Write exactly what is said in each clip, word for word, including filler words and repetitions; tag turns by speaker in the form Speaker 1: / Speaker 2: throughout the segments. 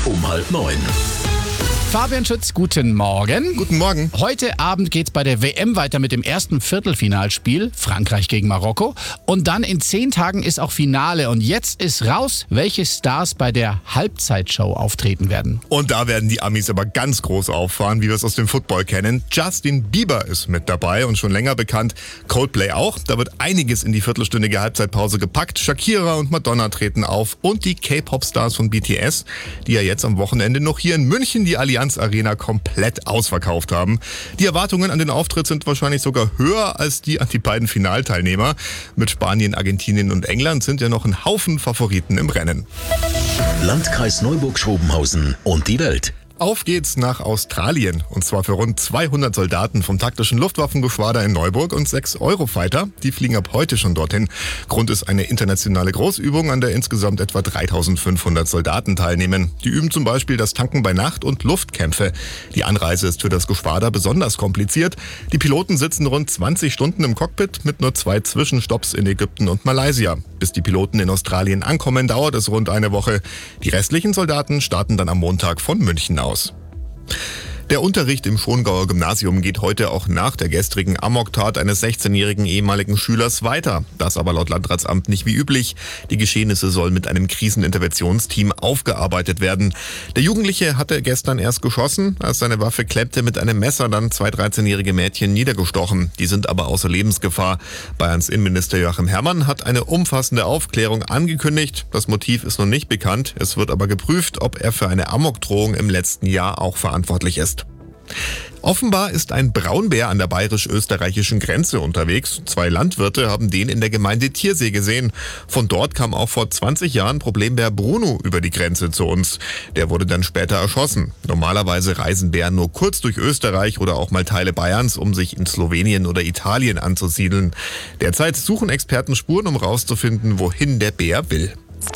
Speaker 1: um halb neun.
Speaker 2: Fabian Schütz, guten Morgen.
Speaker 3: Guten Morgen.
Speaker 2: Heute Abend geht's bei der W M weiter mit dem ersten Viertelfinalspiel, Frankreich gegen Marokko. Und dann in zehn Tagen ist auch Finale. Und jetzt ist raus, welche Stars bei der Halbzeitshow auftreten werden.
Speaker 3: Und da werden die Amis aber ganz groß auffahren, wie wir es aus dem Football kennen. Justin Bieber ist mit dabei und schon länger bekannt. Coldplay auch. Da wird einiges in die viertelstündige Halbzeitpause gepackt. Shakira und Madonna treten auf. Und die K-Pop-Stars von B T S, die ja jetzt am Wochenende noch hier in München die Allianz Arena komplett ausverkauft haben. Die Erwartungen an den Auftritt sind wahrscheinlich sogar höher als die an die beiden Finalteilnehmer. Mit Spanien, Argentinien und England sind ja noch ein Haufen Favoriten im Rennen.
Speaker 1: Landkreis Neuburg-Schrobenhausen und die Welt.
Speaker 3: Auf geht's nach Australien, und zwar für rund zweihundert Soldaten vom taktischen Luftwaffengeschwader in Neuburg und sechs Eurofighter. Die fliegen ab heute schon dorthin. Grund ist eine internationale Großübung, an der insgesamt etwa dreitausendfünfhundert Soldaten teilnehmen. Die üben zum Beispiel das Tanken bei Nacht und Luftkämpfe. Die Anreise ist für das Geschwader besonders kompliziert. Die Piloten sitzen rund zwanzig Stunden im Cockpit mit nur zwei Zwischenstopps in Ägypten und Malaysia. Bis die Piloten in Australien ankommen, dauert es rund eine Woche. Die restlichen Soldaten starten dann am Montag von München aus. Der Unterricht im Schongauer Gymnasium geht heute auch nach der gestrigen Amoktat eines sechzehnjährigen ehemaligen Schülers weiter. Das aber laut Landratsamt nicht wie üblich. Die Geschehnisse sollen mit einem Kriseninterventionsteam aufgearbeitet werden. Der Jugendliche hatte gestern erst geschossen, als seine Waffe klemmte, mit einem Messer dann zwei dreizehnjährige Mädchen niedergestochen. Die sind aber außer Lebensgefahr. Bayerns Innenminister Joachim Herrmann hat eine umfassende Aufklärung angekündigt. Das Motiv ist noch nicht bekannt. Es wird aber geprüft, ob er für eine Amokdrohung im letzten Jahr auch verantwortlich ist. Offenbar ist ein Braunbär an der bayerisch-österreichischen Grenze unterwegs. Zwei Landwirte haben den in der Gemeinde Tiersee gesehen. Von dort kam auch vor zwanzig Jahren Problembär Bruno über die Grenze zu uns. Der wurde dann später erschossen. Normalerweise reisen Bären nur kurz durch Österreich oder auch mal Teile Bayerns, um sich in Slowenien oder Italien anzusiedeln. Derzeit suchen Experten Spuren, um rauszufinden, wohin der Bär will.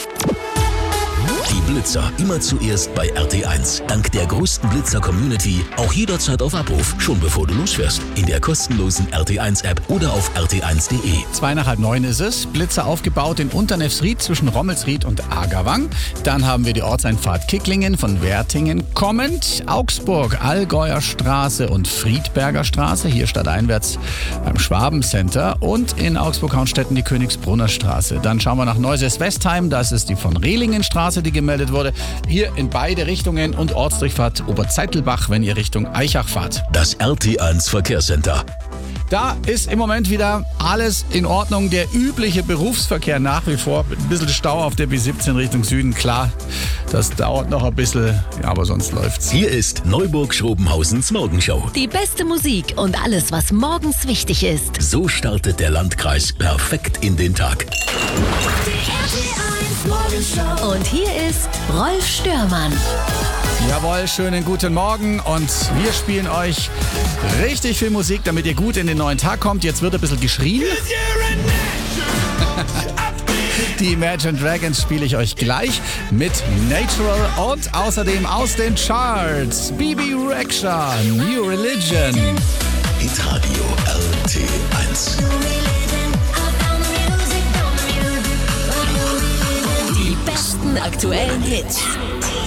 Speaker 1: Die Blitzer immer zuerst bei R T eins. Dank der größten Blitzer-Community auch jederzeit auf Abruf, schon bevor du losfährst. In der kostenlosen R T eins App oder auf r t eins punkt d e.
Speaker 2: Zwei nach halb neun ist es. Blitzer aufgebaut in Unternefsried zwischen Rommelsried und Agerwang. Dann haben wir die Ortseinfahrt Kicklingen von Wertingen kommend. Augsburg, Allgäuer Straße und Friedberger Straße. Hier stadteinwärts beim Schwabencenter. Und in Augsburg-Haunstetten die Königsbrunner Straße. Dann schauen wir nach Neuses-Westheim. Das ist die von Rehlingenstraße, die gemeldet wurde. Hier in beide Richtungen und Ortsdurchfahrt Oberzeitelbach, wenn ihr Richtung Eichach fahrt.
Speaker 1: Das R T eins Verkehrscenter.
Speaker 2: Da ist im Moment wieder alles in Ordnung. Der übliche Berufsverkehr nach wie vor. Ein bisschen Stau auf der B siebzehn Richtung Süden. Klar, das dauert noch ein bisschen, ja, aber sonst läuft's.
Speaker 1: Hier ist Neuburg-Schrobenhausens Morgenshow.
Speaker 4: Die beste Musik und alles, was morgens wichtig ist.
Speaker 1: So startet der Landkreis perfekt in den Tag.
Speaker 4: Und hier ist Rolf Störmann.
Speaker 2: Jawohl, schönen guten Morgen und wir spielen euch richtig viel Musik, damit ihr gut in den neuen Tag kommt. Jetzt wird ein bisschen geschrien. Die Imagine Dragons spiele ich euch gleich mit Natural und außerdem aus den Charts Bibi Rexha, New Religion.
Speaker 1: Hitradio R T eins.
Speaker 4: Die besten aktuellen Hits.